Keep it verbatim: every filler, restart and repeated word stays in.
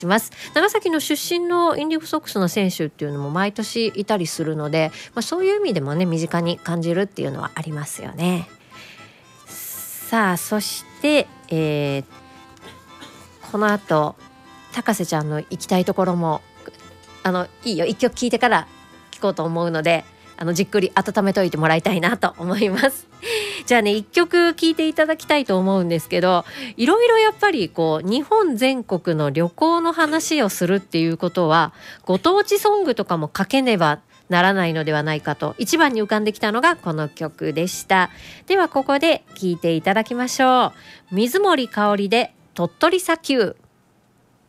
します。長崎の出身のインディゴソックスの選手っていうのも毎年いたりするので、まあ、そういう意味でもね身近に感じるっていうのはありますよね。さあそして、えー、この後高瀬ちゃんの行きたいところもあのいいよ、一曲聴いてから聞こうと思うので、あのじっくり温めといてもらいたいなと思います。じゃあね、一曲聴いていただきたいと思うんですけど、いろいろやっぱりこう日本全国の旅行の話をするっていうことは、ご当地ソングとかもかけねばならないのではないかと一番に浮かんできたのがこの曲でした。ではここで聴いていただきましょう。水森かおりで鳥取砂丘。